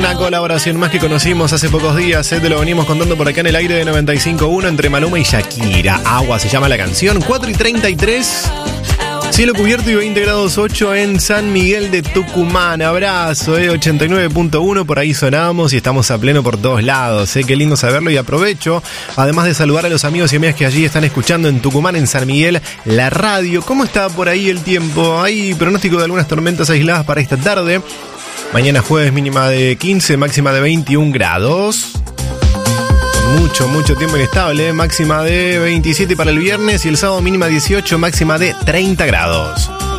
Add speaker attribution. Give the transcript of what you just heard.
Speaker 1: Una colaboración más que conocimos hace pocos días, te lo venimos contando por acá en el aire de 95.1 entre Maluma y Shakira. Agua se llama la canción, 4:33. Cielo cubierto y 20 grados 8 en San Miguel de Tucumán. Abrazo, 89.1, por ahí sonamos y estamos a pleno por todos lados. Qué lindo saberlo y aprovecho, además de saludar a los amigos y amigas que allí están escuchando en Tucumán, en San Miguel, la radio. ¿Cómo está por ahí el tiempo? Hay pronóstico de algunas tormentas aisladas para esta tarde. Mañana jueves mínima de 15, máxima de 21 grados. Mucho tiempo inestable, máxima de 27 para el viernes y el sábado mínima 18, máxima de 30 grados.